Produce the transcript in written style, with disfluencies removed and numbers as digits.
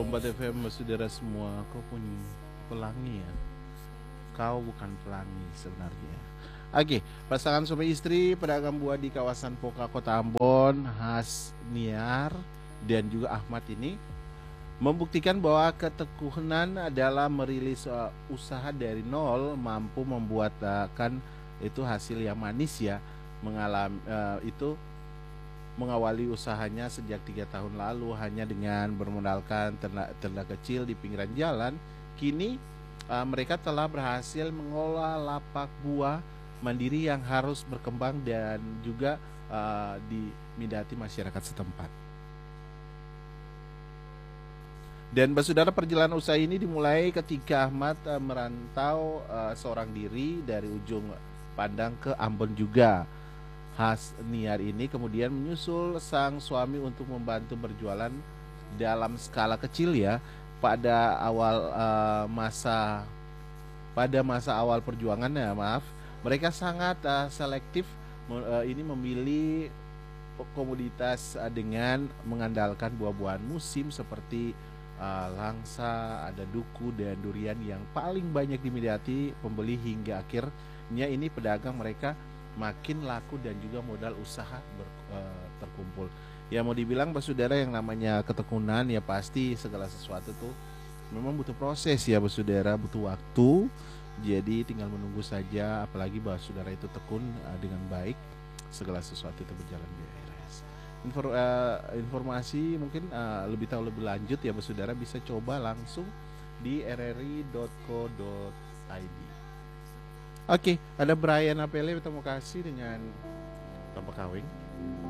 Sobat FM saudara semua, kau pun pelangi ya. Kau bukan pelangi sebenarnya. Oke, pasangan suami istri pedagang buah di kawasan Poka Kota Ambon, Hasniar dan juga Ahmad ini membuktikan bahwa ketekunan dalam merilis usaha dari nol mampu membuatkan itu hasil yang manis ya. Mengalami itu mengawali usahanya sejak 3 tahun lalu hanya dengan bermodalkan tenda kecil di pinggiran jalan. Kini mereka telah berhasil mengolah lapak buah mandiri yang harus berkembang dan juga diminati masyarakat setempat. Dan saudara, perjalanan usaha ini dimulai ketika Ahmad merantau seorang diri dari ujung Padang ke Ambon juga. Hasniar ini kemudian menyusul sang suami untuk membantu berjualan dalam skala kecil ya pada awal masa awal perjuangannya, maaf. Mereka sangat selektif ini memilih komoditas dengan mengandalkan buah-buahan musim seperti langsa, ada duku dan durian yang paling banyak diminati pembeli hingga akhirnya ini pedagang mereka makin laku dan juga modal usaha terkumpul. Ya mau dibilang saudara, yang namanya ketekunan ya pasti segala sesuatu tuh memang butuh proses ya saudara, butuh waktu. Jadi tinggal menunggu saja, apalagi saudara itu tekun dengan baik, segala sesuatu itu berjalan beres. Informasi mungkin lebih tahu lebih lanjut ya saudara bisa coba langsung di rri.co.id. Oke, ada Brian Apele, kita mau kasih dengan tanpa kawing.